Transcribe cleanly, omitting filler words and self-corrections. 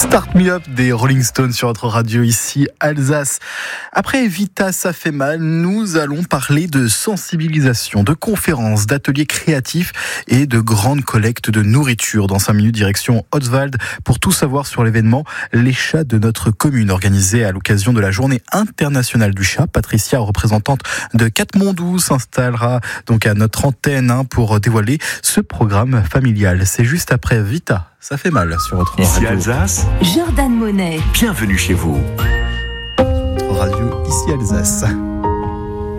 Start Me Up des Rolling Stones sur notre radio ici Alsace. Après Vita, ça fait mal, nous allons parler de sensibilisation, de conférences, d'ateliers créatifs et de grandes collectes de nourriture. Dans 5 minutes, direction Oswald pour tout savoir sur l'événement Les Chats de notre commune, organisé à l'occasion de la Journée internationale du chat. Patricia, représentante de Katmandou, s'installera donc à notre antenne pour dévoiler ce programme familial. C'est juste après Vita. Ça fait mal sur votre radio. Ici Alsace, Jordan Monet. bienvenue chez vous. Votre radio ici Alsace.